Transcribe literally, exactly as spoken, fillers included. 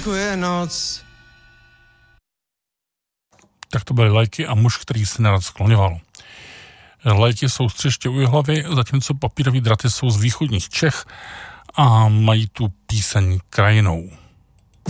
venku je noc. Tak to byly Lajky a muž, který se nerad skloňoval. Lajky jsou střeště u Jihlavy, zatímco papírový draty jsou z východních Čech a mají tu píseň Krajinou.